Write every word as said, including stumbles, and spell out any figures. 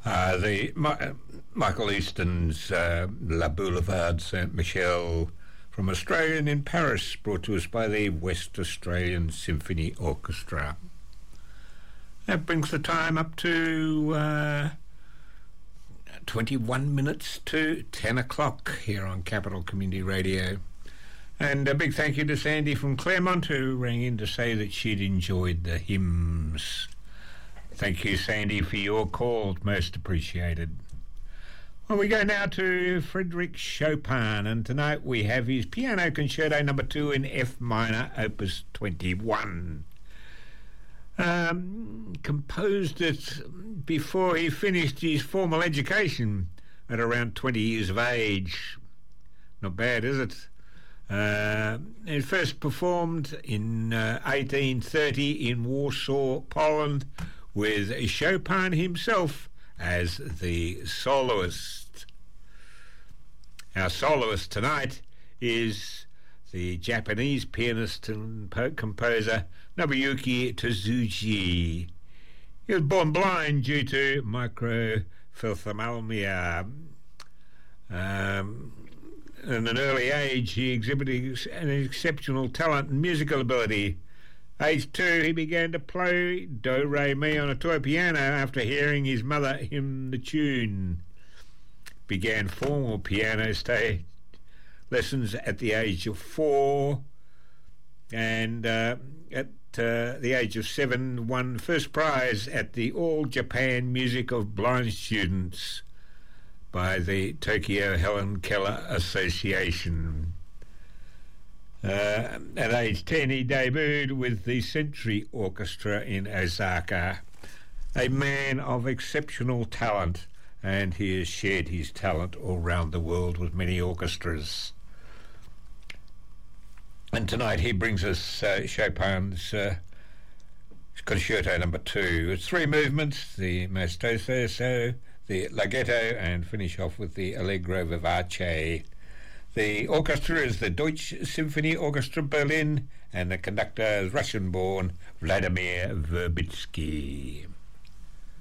Uh, the uh, Michael Easton's uh, La Boulevard Saint-Michel from Australian in Paris, brought to us by the West Australian Symphony Orchestra. That brings the time up to uh, twenty-one minutes to ten o'clock here on Capital Community Radio. And a big thank you to Sandy from Claremont, who rang in to say that she'd enjoyed the hymns. Thank you, Sandy, for your call. Most appreciated. Well, we go now to Frédéric Chopin, and tonight we have his Piano Concerto number two in F minor, opus twenty-one. Um, composed it before he finished his formal education at around twenty years of age. Not bad, is it? Uh, it first performed in uh, eighteen thirty in Warsaw, Poland, with Chopin himself as the soloist. Our soloist tonight is the Japanese pianist and composer Nobuyuki Tsuji. He was born blind due to microphthalmia. Um, at an early age, he exhibited an exceptional talent and musical ability. Age two, he began to play do re mi on a toy piano after hearing his mother hum the tune. Began formal piano stage lessons at the age of four, and uh, at uh, the age of seven won first prize at the All Japan Music of Blind Students by the Tokyo Helen Keller Association. Uh, at age ten, he debuted with the Century Orchestra in Osaka. A man of exceptional talent, and he has shared his talent all around the world with many orchestras. And tonight he brings us uh, Chopin's uh, Concerto number two. It's three movements, the Maestoso, the Larghetto, and finish off with the Allegro Vivace. The orchestra is the Deutsche Symphony Orchestra Berlin, and the conductor is Russian-born Vladimir Verbitsky.